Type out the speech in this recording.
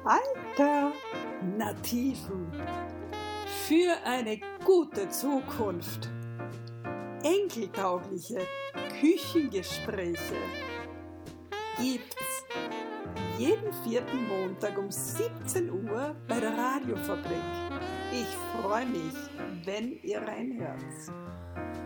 Alternativen für eine gute Zukunft. Enkeltaugliche Küchengespräche gibt's jeden 4. Montag um 17 Uhr bei der Radiofabrik. Ich freue mich, wenn ihr reinhört.